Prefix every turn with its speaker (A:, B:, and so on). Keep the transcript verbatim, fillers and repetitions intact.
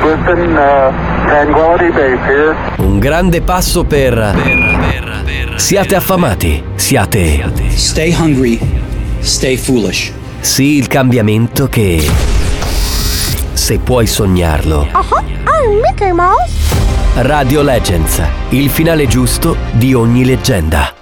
A: Listen, uh, Tranquility Base here.
B: Un grande passo per... per, per, per siate affamati, siate...
C: Stay hungry, stay foolish.
B: Sì, il cambiamento che... se puoi sognarlo.
D: Uh-huh. I'm Mickey Mouse.
B: Radio Legends, il finale giusto di ogni leggenda.